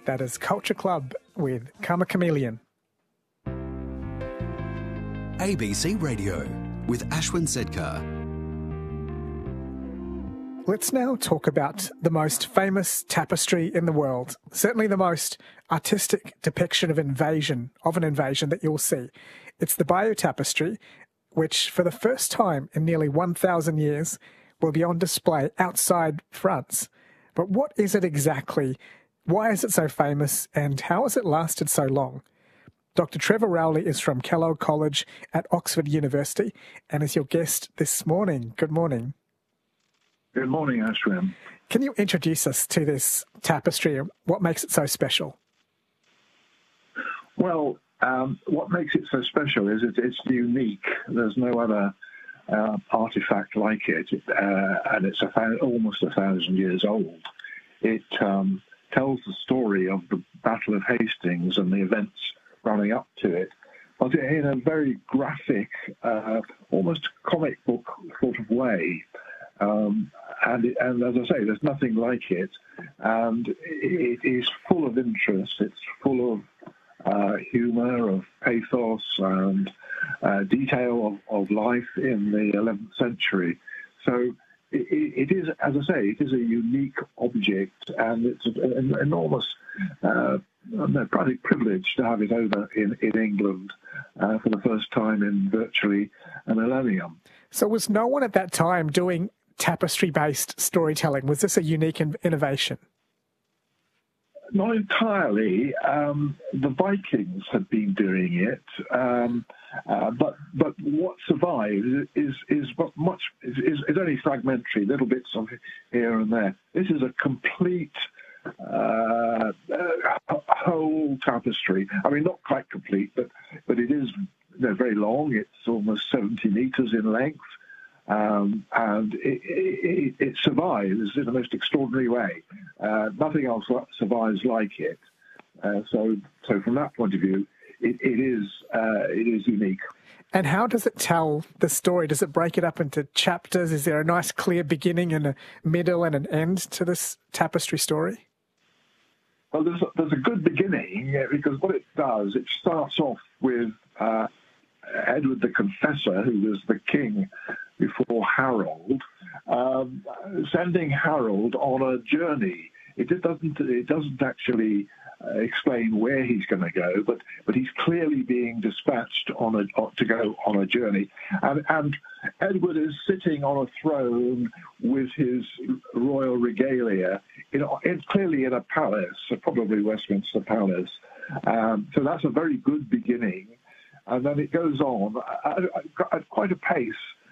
That is Culture Club with Karma Chameleon. ABC Radio with Ashwin Sedkar. Let's now talk about the most famous tapestry in the world, certainly the most artistic depiction of an invasion that you'll see. It's the Bayeux Tapestry, which for the first time in nearly 1,000 years will be on display outside France. But what is it exactly? Why is it so famous, and how has it lasted so long? Dr. Trevor Rowley is from Kellogg College at Oxford University and is your guest this morning. Good morning. Good morning, Ashwin. Can you introduce us to this tapestry and what makes it so special? Well, what makes it so special is it's unique. There's no other artifact like it, and it's almost 1,000 years old. It tells the story of the Battle of Hastings and the events running up to it, but in a very graphic, almost comic book sort of way. And as I say, there's nothing like it, and it is full of interest. It's full of humour, of pathos, and detail of life in the 11th century. So it is, as I say, it is a unique object, and it's an enormous privilege to have it over in England for the first time in virtually a millennium. So was no one at that time doing tapestry-based storytelling? Was this a unique innovation? Not entirely. The Vikings had been doing it, but what survives is only fragmentary, little bits of here and there. This is a complete whole tapestry. I mean, not quite complete, but it is very long. It's almost 70 meters in length. And it survives in the most extraordinary way. Nothing else survives like it. So from that point of view, it is unique. And how does it tell the story? Does it break it up into chapters? Is there a nice clear beginning and a middle and an end to this tapestry story? Well, there's a good beginning, because what it does, it starts off with Edward the Confessor, who was the king before Harold, sending Harold on a journey. It doesn't actually explain where he's going to go, but he's clearly being dispatched to go on a journey. And Edward is sitting on a throne with his royal regalia, clearly in a palace, probably Westminster Palace. So that's a very good beginning. And then it goes on at quite a pace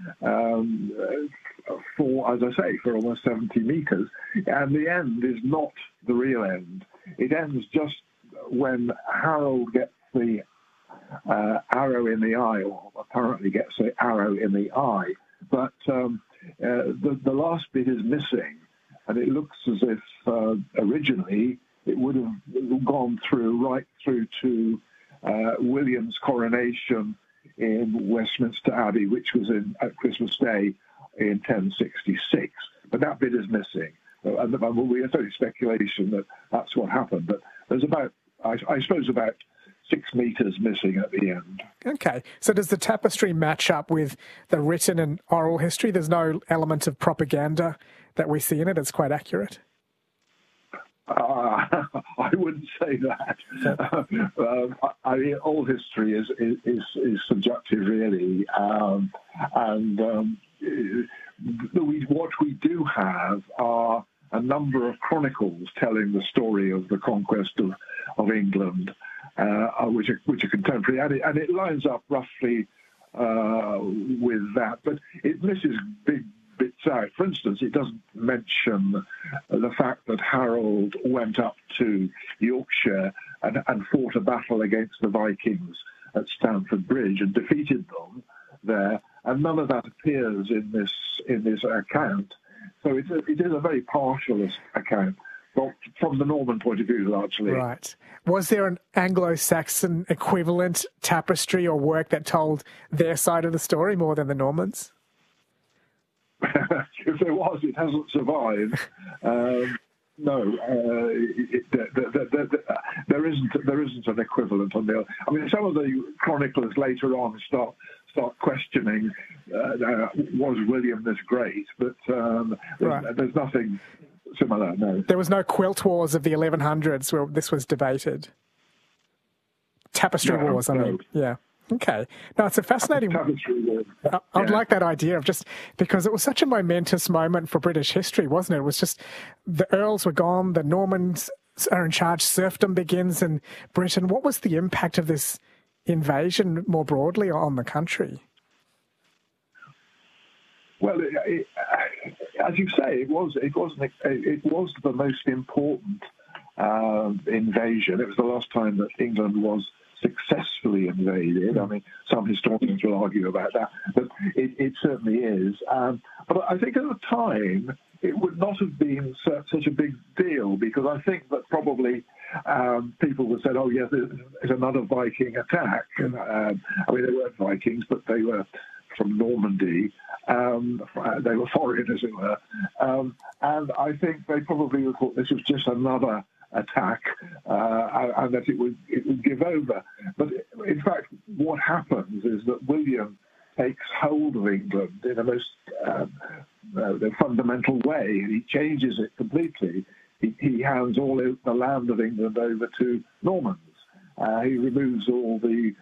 for, as I say, for almost 70 meters. And the end is not the real end. It ends just when Harold gets the arrow in the eye, or apparently gets the arrow in the eye. But the last bit is missing. And it looks as if originally it would have gone right through to William's coronation in Westminster Abbey, which was at Christmas Day in 1066. But that bit is missing. And it's only speculation that that's what happened. But there's I suppose about 6 meters missing at the end. Okay. So does the tapestry match up with the written and oral history? There's no element of propaganda that we see in it. It's quite accurate. I wouldn't say that. I mean, all history is subjective, really, what we do have are a number of chronicles telling the story of the conquest of England, which are contemporary, and it lines up roughly with that, but it misses big bits out. For instance, it doesn't mention the fact that Harold went up to Yorkshire and fought a battle against the Vikings at Stamford Bridge and defeated them there, and none of that appears in this account. So it is a very partial account from the Norman point of view, largely. Right. Was there an Anglo-Saxon equivalent tapestry or work that told their side of the story more than the Normans? If there was, it hasn't survived. No, there isn't an equivalent on the. I mean, some of the chroniclers later on start questioning was William this great, but there's nothing similar. No, there was no quilt wars of the 1100s where this was debated. Tapestry wars, I mean, yeah. Okay. No, it's a fascinating. I'd like that idea of just because it was such a momentous moment for British history, wasn't it? It was just the Earls were gone, the Normans are in charge, serfdom begins in Britain. What was the impact of this invasion more broadly on the country? Well, as you say, it was the most important invasion. It was the last time that England was successfully invaded. I mean, some historians will argue about that, but it certainly is. But I think at the time it would not have been such a big deal, because I think that probably people would say, "Oh, yes, there's another Viking attack." And, I mean, they weren't Vikings, but they were from Normandy. They were foreign, as it were. And I think they probably thought this was just another attack, and that it would give over. But in fact, what happens is that William takes hold of England in a most fundamental way. He changes it completely. He hands all the land of England over to Normans. He removes all the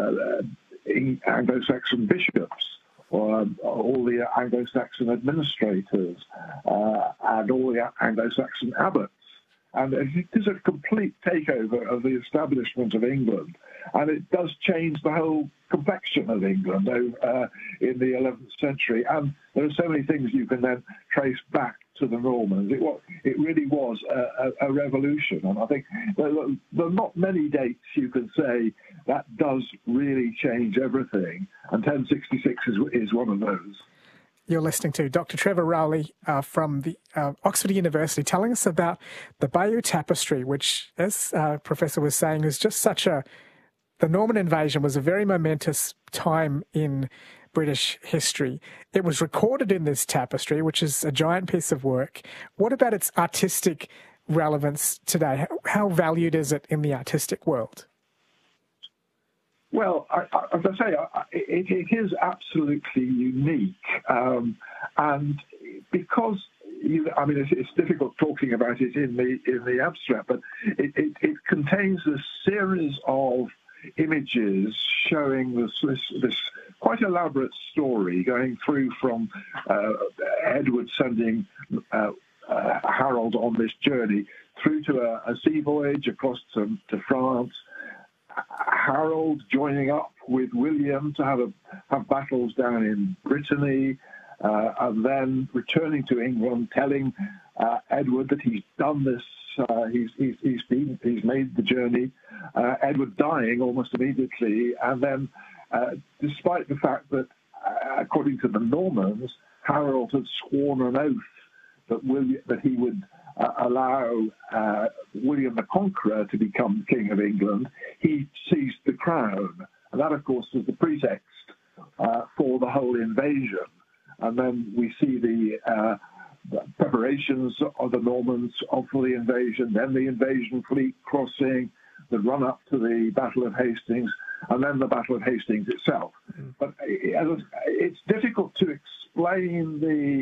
Anglo-Saxon bishops, or all the Anglo-Saxon administrators, and all the Anglo-Saxon abbots. And it is a complete takeover of the establishment of England. And it does change the whole complexion of England in the 11th century. And there are so many things you can then trace back to the Normans. It really was a revolution. And I think there are not many dates you can say that does really change everything. And 1066 is one of those. You're listening to Dr. Trevor Rowley from the Oxford University telling us about the Bayeux Tapestry, which, as Professor was saying, is just the Norman invasion was a very momentous time in British history. It was recorded in this tapestry, which is a giant piece of work. What about its artistic relevance today? How valued is it in the artistic world? Well, as I say, it is absolutely unique, and because it's difficult talking about it in the abstract, but it contains a series of images showing this quite elaborate story going through from Edward sending Harold on this journey through to a sea voyage across to France. Harold joining up with William to have battles down in Brittany, and then returning to England, telling Edward that he's done this. He's made the journey. Edward dying almost immediately, and then, despite the fact that, according to the Normans, Harold had sworn an oath that he would allow William the Conqueror to become King of England, he seized the crown. And that, of course, was the pretext for the whole invasion. And then we see the preparations of the Normans for the invasion, then the invasion fleet crossing, the run-up to the Battle of Hastings, and then the Battle of Hastings itself. But it's difficult to explain the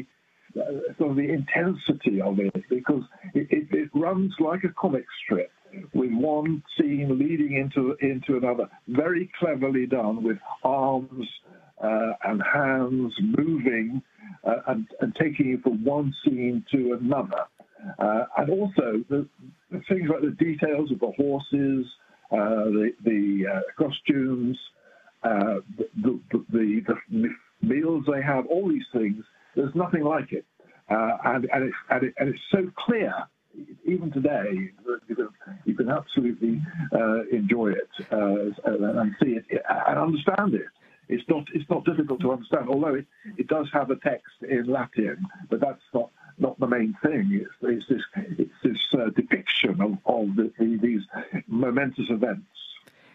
intensity of it, because it runs like a comic strip, with one scene leading into another, very cleverly done, with arms and hands moving and taking you from one scene to another. And also the things like the details of the horses, the costumes, the meals they have, all these things. There's nothing like it, and it's so clear, even today, that you can absolutely enjoy it and see it and understand it. It's not difficult to understand, although it does have a text in Latin, but that's not the main thing. It's this depiction of these momentous events.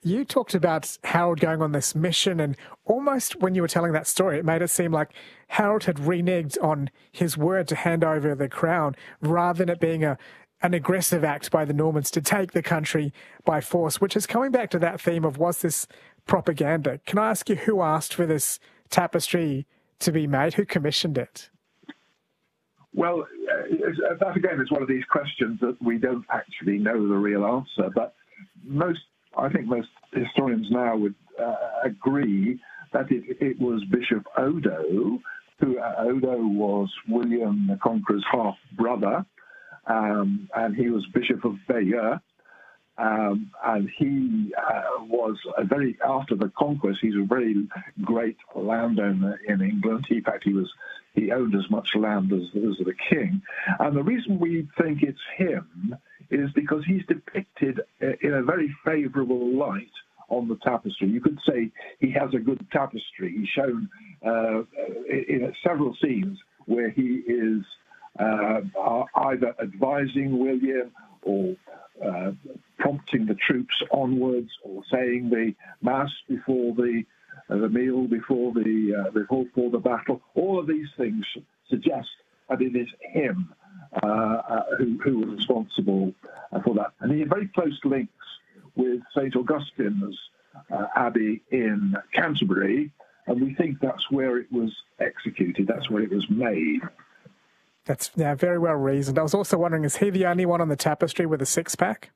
you talked about Harold going on this mission, and almost when you were telling that story, it made it seem like Harold had reneged on his word to hand over the crown rather than it being an aggressive act by the Normans to take the country by force, which is coming back to that theme of, was this propaganda? Can I ask you who asked for this tapestry to be made? Who commissioned it? Well, that again is one of these questions that we don't actually know the real answer, but I think most historians now would agree that it was Bishop Odo, who Odo was William the Conqueror's half-brother, and he was Bishop of Bayeux, and he was after the conquest, he's a very great landowner in England. In fact, he owned as much land as the king. And the reason we think it's him is because he's depicted in a very favourable light on the tapestry. You could say he has a good tapestry. He's shown in several scenes where he is either advising William or prompting the troops onwards, or saying the mass before the meal, before the battle. All of these things suggest that it is him who was responsible for that. And he had very close links with St. Augustine's Abbey in Canterbury, and we think that's where it was executed, that's where it was made. That's very well reasoned. I was also wondering, is he the only one on the tapestry with a six-pack?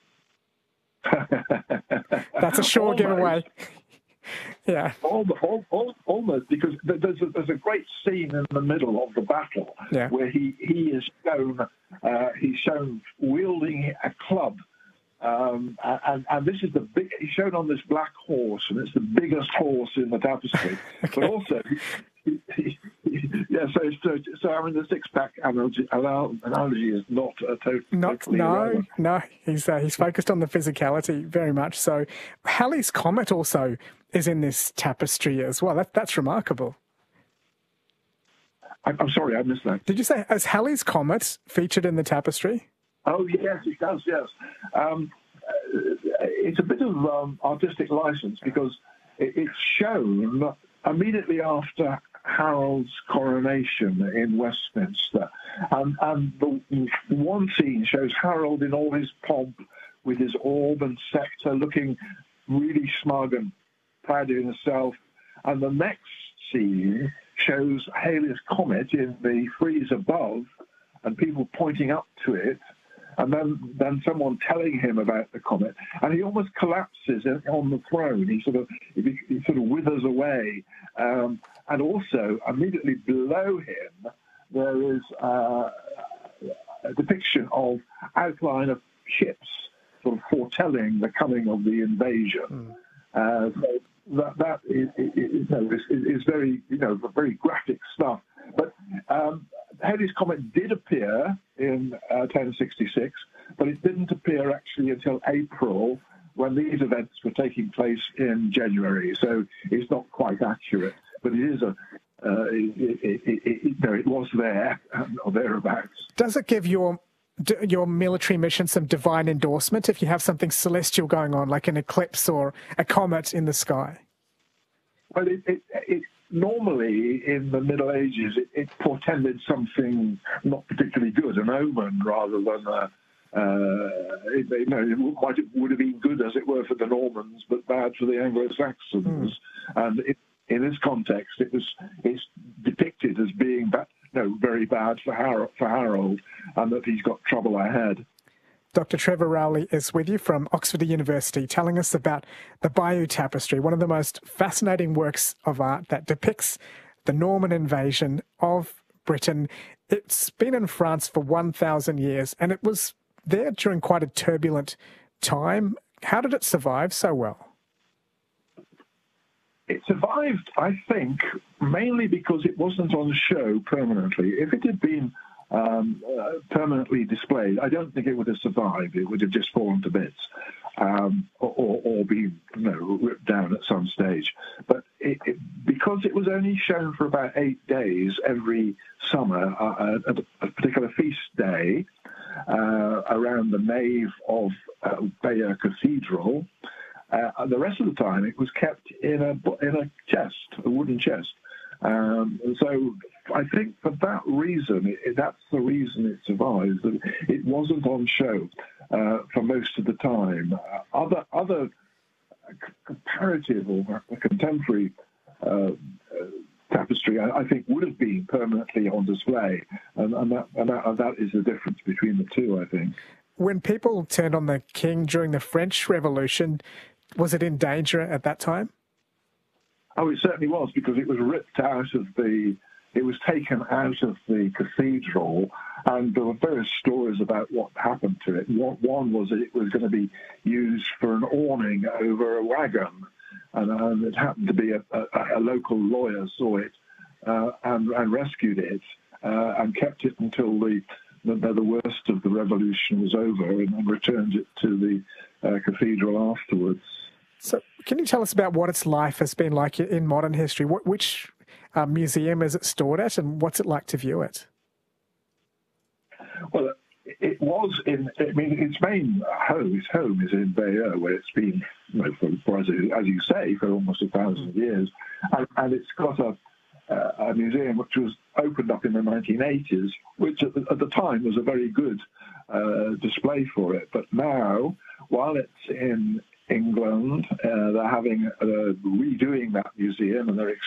That's a sure giveaway. Yeah. Almost, because there's a great scene in the middle of the battle where he is shown he's shown wielding a club, and this is he's shown on this black horse, and it's the biggest horse in the tapestry. Okay. But also, so I mean, the six-pack analogy is not a totally irrelevant. No. He's focused on the physicality very much. So Halley's Comet also is in this tapestry as well. That's remarkable. I'm sorry, I missed that. Did you say, is Halley's Comet featured in the tapestry? Oh, yes, it does, yes. It's a bit of artistic license because it's shown immediately after Harold's coronation in Westminster. And the one scene shows Harold in all his pomp with his orb and sceptre, looking really smug and proud of himself. And the next scene shows Halley's Comet in the frieze above and people pointing up to it, and then someone telling him about the comet, and he almost collapses on the throne. He sort of withers away, and also immediately below him there is a depiction of outline of ships, sort of foretelling the coming of the invasion. So that is very very graphic stuff. But Halley's Comet did appear in 1066, but it didn't appear actually until April, when these events were taking place in January. So it's not quite accurate, but it is it was there or thereabouts. Does it give your military mission some divine endorsement if you have something celestial going on, like an eclipse or a comet in the sky? Well, it normally in the Middle Ages, it portended something not particularly good, an omen rather than it would have been good, as it were, for the Normans, but bad for the Anglo-Saxons. And in this context, it's depicted as being very bad for Harold, and that he's got trouble ahead. Dr. Trevor Rowley is with you from Oxford University, telling us about the Bayeux Tapestry, one of the most fascinating works of art that depicts the Norman invasion of Britain. It's been in France for 1,000 years, and it was there during quite a turbulent time. How did it survive so well? It survived, I think, mainly because it wasn't on show permanently. If it had been permanently displayed, I don't think it would have survived. It would have just fallen to bits, or been ripped down at some stage. But because it was only shown for about 8 days every summer at a particular feast day around the nave of Bayeux Cathedral, The rest of the time, it was kept in a chest, a wooden chest. So I think for that reason, that's the reason it survives. It wasn't on show for most of the time. Other comparative or contemporary tapestry, I think, would have been permanently on display, and that is the difference between the two, I think. When people turned on the king during the French Revolution, was it in danger at that time? Oh, it certainly was, because it was ripped out of it was taken out of the cathedral, and there were various stories about what happened to it. One was that it was going to be used for an awning over a wagon, and it happened to be a local lawyer saw it and rescued it and kept it until the worst of the revolution was over, and returned it to the cathedral afterwards. So can you tell us about what its life has been like in modern history? Which museum is it stored at, and what's it like to view it? Well, it was its main home is in Bayeux, where it's been, for as you say, for almost 1,000 years. And it's got a museum which was opened up in the 1980s, which at the time was a very good display for it. But now, while it's in England, they're redoing that museum, and they're